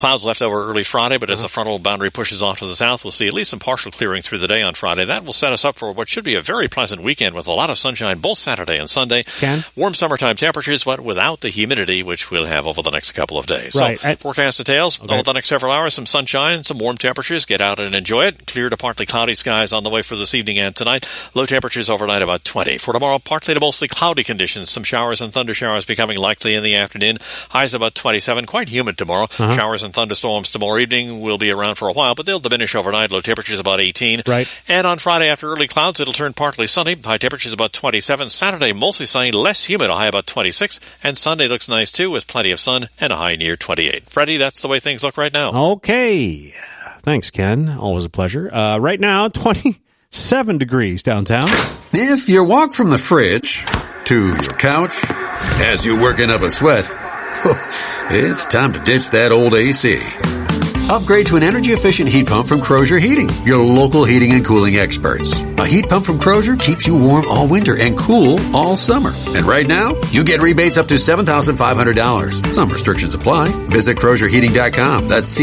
Clouds left over early Friday, but as the frontal boundary pushes off to the south, we'll see at least some partial clearing through the day on Friday. That will set us up for what should be a very pleasant weekend with a lot of sunshine both Saturday and Sunday. Warm summertime temperatures, but without the humidity, which we'll have over the next couple of days. Right. So, forecast details. Okay. Over the next several hours, some sunshine, some warm temperatures. Get out and enjoy it. Clear to partly cloudy skies on the way for this evening and tonight. Low temperatures overnight about 20. For tomorrow, partly to mostly cloudy conditions. Some showers and thunder showers becoming likely in the afternoon. Highs about 27. Quite humid tomorrow. Showers and thunderstorms tomorrow evening will be around for a while, but they'll diminish overnight. Low temperatures about 18. Right. And on Friday, after early clouds, it'll turn partly sunny. High temperatures about 27. Saturday, mostly sunny, less humid, a high about 26. And Sunday looks nice, too, with plenty of sun and a high near 28. Freddie, that's the way things look right now. Okay. Thanks, Ken. Always a pleasure. Right now, 27 degrees downtown. If you walk from the fridge to your couch as you're working up a sweat, it's time to ditch that old AC. Upgrade to an energy-efficient heat pump from Crozier Heating, your local heating and cooling experts. A heat pump from Crozier keeps you warm all winter and cool all summer. And right now, you get rebates up to $7,500. Some restrictions apply. Visit CrozierHeating.com. That's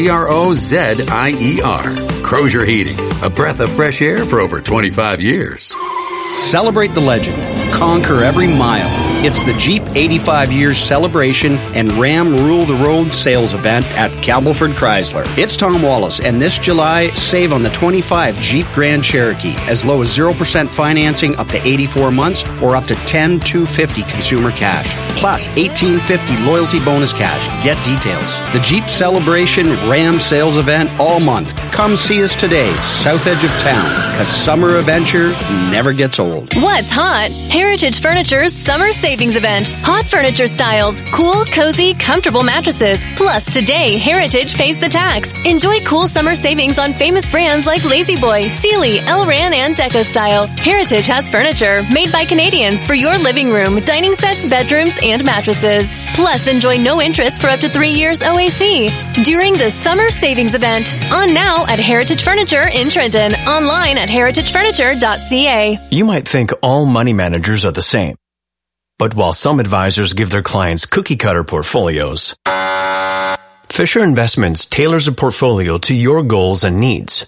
CROZIER. Crozier Heating, a breath of fresh air for over 25 years. Celebrate the legend. Conquer every mile. It's the Jeep 85 Years Celebration and Ram Rule the Road sales event at Campbellford Chrysler. It's Tom Wallace, and this July, save on the 25 Jeep Grand Cherokee, as low as 0% financing up to 84 months or up to $10,250 consumer cash. Plus $1,850 loyalty bonus cash. Get details. The Jeep Celebration Ram sales event all month. Come see us today, south edge of town, because summer adventure never gets old. What's hot? Heritage Furniture's Summer Savings Event. Hot furniture styles, cool, cozy, comfortable mattresses. Plus, today, Heritage pays the tax. Enjoy cool summer savings on famous brands like La-Z-Boy, Sealy, Elran, and Deco Style. Heritage has furniture made by Canadians for your living room, dining sets, bedrooms, and mattresses. Plus, enjoy no interest for up to 3 years OAC during the Summer Savings Event. On now at Heritage Furniture in Trenton. Online at heritagefurniture.ca. You might think all money managers are the same. But while some advisors give their clients cookie-cutter portfolios, Fisher Investments tailors a portfolio to your goals and needs.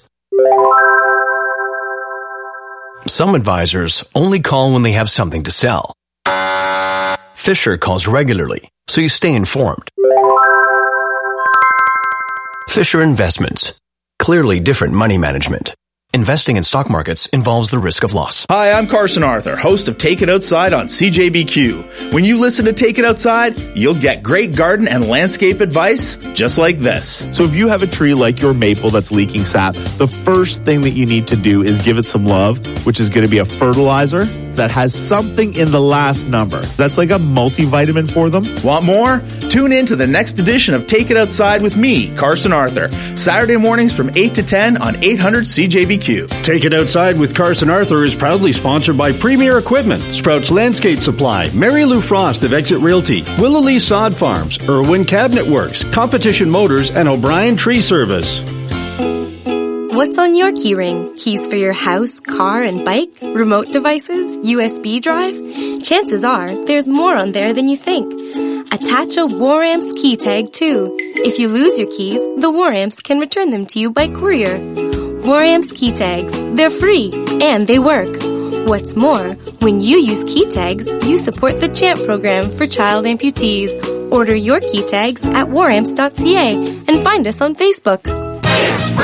Some advisors only call when they have something to sell. Fisher calls regularly, so you stay informed. Fisher Investments. Clearly different money management. Investing in stock markets involves the risk of loss. Hi, I'm Carson Arthur, host of Take It Outside on CJBQ. When you listen to Take It Outside, you'll get great garden and landscape advice just like this. So if you have a tree like your maple that's leaking sap, the first thing that you need to do is give it some love, which is going to be a fertilizer that has something in the last number. That's like a multivitamin for them. Want more? Tune in to the next edition of Take It Outside with me, Carson Arthur, Saturday mornings from 8 to 10 on 800 CJBQ. Take It Outside with Carson Arthur is proudly sponsored by Premier Equipment, Sprouts Landscape Supply, Mary Lou Frost of Exit Realty, Willow Sod Farms, Irwin Cabinet Works, Competition Motors, and O'Brien Tree Service. What's on your keyring? Keys for your house, car, and bike? Remote devices? USB drive? Chances are there's more on there than you think. Attach a War-Amps key tag too. If you lose your keys, the War-Amps can return them to you by courier. War-Amps key tags. They're free and they work. What's more, when you use key tags, you support the CHAMP program for child amputees. Order your key tags at waramps.ca and find us on Facebook.